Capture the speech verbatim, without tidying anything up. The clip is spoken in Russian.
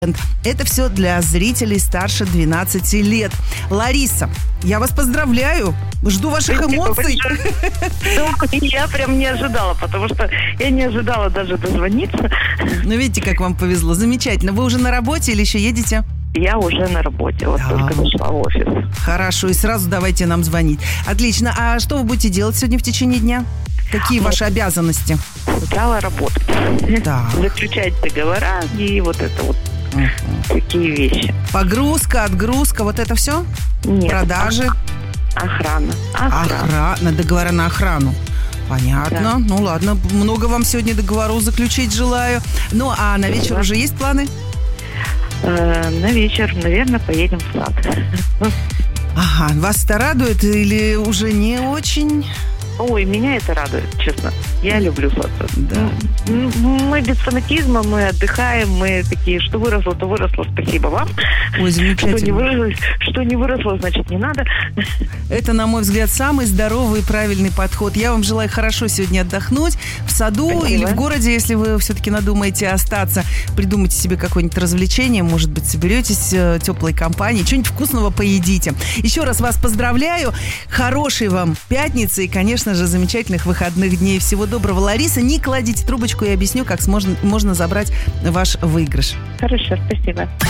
Это все для зрителей старше двенадцати лет. Лариса, я вас поздравляю. Жду ваших эмоций. Я прям не ожидала, потому что я не ожидала даже дозвониться. Ну, видите, как вам повезло. Замечательно. Вы уже на работе или еще едете? Я уже на работе, вот да. только зашла в офис. Хорошо, и сразу давайте нам звонить. Отлично. А что вы будете делать сегодня в течение дня? Какие вот ваши обязанности? Сначала работать. Да. Заключать договора и вот это вот. Uh-huh. Такие вещи. Погрузка, отгрузка, вот это все? Нет. Продажи? Охрана. Охрана. Охрана. Договора на охрану. Понятно. Да. Ну ладно, много вам сегодня договоров заключить желаю. Ну а на вечер да. уже есть планы? Э, на вечер, наверное, поедем в сад. Ага, вас это радует или уже не очень? Ой, меня это радует, честно. Я люблю сад. Да. Мы без фанатизма, мы отдыхаем, мы такие, что выросло, то выросло, спасибо вам. Ой, замечательно. Что не выросло, что не выросло, значит, не надо. Это, на мой взгляд, самый здоровый и правильный подход. Я вам желаю хорошо сегодня отдохнуть в саду спасибо. Или в городе, если вы все-таки надумаете остаться. Придумайте себе какое-нибудь развлечение, может быть, соберетесь в теплой компании, что-нибудь вкусного поедите. Еще раз вас поздравляю. Хорошей вам пятницы и, конечно же, замечательных выходных дней. Всего доброго, Лариса. Не кладите трубочку, и объясню, как можно, можно забрать ваш выигрыш. Хорошо, спасибо.